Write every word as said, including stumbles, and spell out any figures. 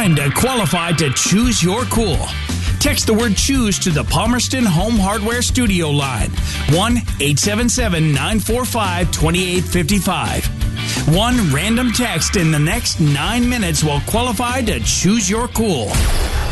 time to qualify to choose your cool. Text the word choose to the Palmerston Home Hardware Studio line. one eight seven seven, nine four five, two eight five five. One random text in the next nine minutes will qualify to choose your cool.